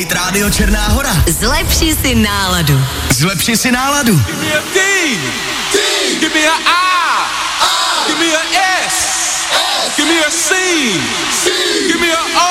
Rádio Černá Hora. Zlepši si náladu. Zlepši si náladu. Give me a D. Give me a I. Give me a S. Give me a C. Give me a O.